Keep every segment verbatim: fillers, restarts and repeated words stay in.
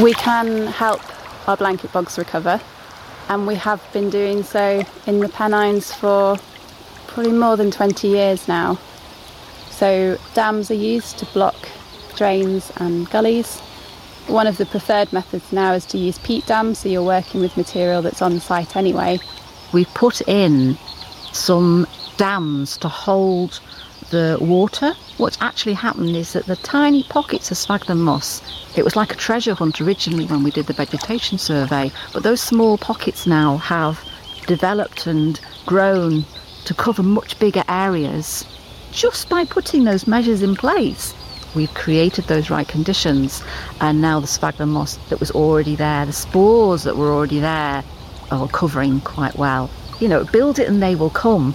We can help our blanket bogs recover, and we have been doing so in the Pennines for probably more than twenty years now. So dams are used to block drains and gullies. One of the preferred methods now is to use peat dams, so you're working with material that's on site anyway. We put in some dams to hold the water. What's actually happened is that the tiny pockets of sphagnum moss, it was like a treasure hunt originally when we did the vegetation survey, but those small pockets now have developed and grown to cover much bigger areas. Just by putting those measures in place, we've created those right conditions, and now the sphagnum moss that was already there, the spores that were already there, are covering quite well. You know, build it and they will come.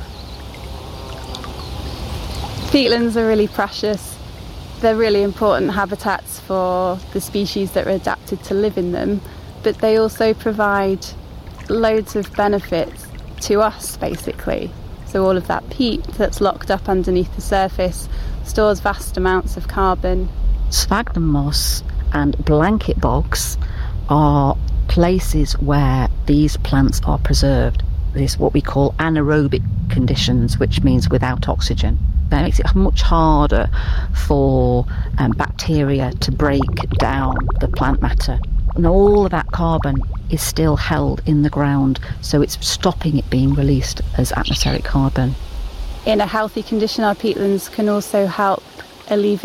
Peatlands are really precious. They're really important habitats for the species that are adapted to live in them, but they also provide loads of benefits to us, basically. So all of that peat that's locked up underneath the surface stores vast amounts of carbon. Sphagnum moss and blanket bogs are places where these plants are preserved. There's what we call anaerobic conditions, which means without oxygen. That makes it much harder for um, bacteria to break down the plant matter. And all of that carbon is still held in the ground, so it's stopping it being released as atmospheric carbon. In a healthy condition, our peatlands can also help alleviate